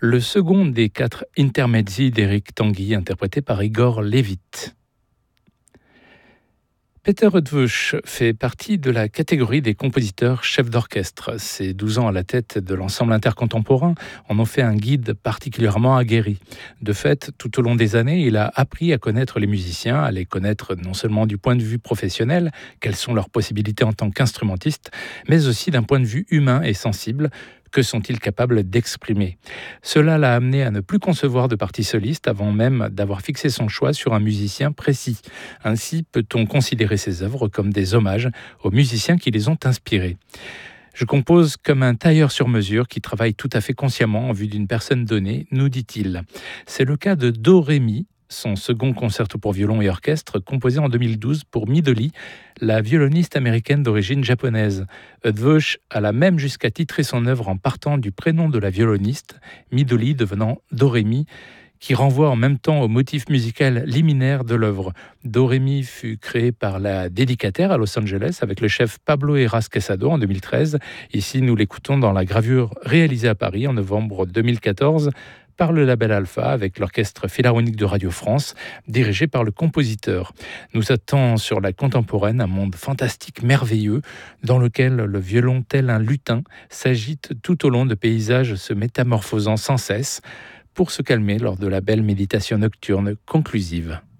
le second des 4 intermezzi d'Éric Tanguy, interprété par Igor Levit. Peter Eötvös fait partie de la catégorie des compositeurs chefs d'orchestre. Ses 12 ans à la tête de l'ensemble intercontemporain en ont fait un guide particulièrement aguerri. De fait, tout au long des années, il a appris à connaître les musiciens, à les connaître non seulement du point de vue professionnel, quelles sont leurs possibilités en tant qu'instrumentistes, mais aussi d'un point de vue humain et sensible. Que sont-ils capables d'exprimer ? Cela l'a amené à ne plus concevoir de partie soliste avant même d'avoir fixé son choix sur un musicien précis. Ainsi peut-on considérer ses œuvres comme des hommages aux musiciens qui les ont inspirés. Je compose comme un tailleur sur mesure qui travaille tout à fait consciemment en vue d'une personne donnée, nous dit-il. C'est le cas de Do Ré Mi, son second concerto pour violon et orchestre, composé en 2012 pour Midori, la violoniste américaine d'origine japonaise. Eötvös alla même jusqu'à titrer son œuvre en partant du prénom de la violoniste, Midori devenant Do Ré Mi, qui renvoie en même temps au motif musical liminaire de l'œuvre. Do Ré Mi fut créé par la dédicataire à Los Angeles avec le chef Pablo Heras Quesado en 2013. Ici, nous l'écoutons dans la gravure réalisée à Paris en novembre 2014 par le label Alpha avec l'Orchestre Philharmonique de Radio France, dirigé par le compositeur. Nous attend sur la contemporaine un monde fantastique, merveilleux, dans lequel le violon, tel un lutin, s'agite tout au long de paysages se métamorphosant sans cesse, pour se calmer lors de la belle méditation nocturne conclusive.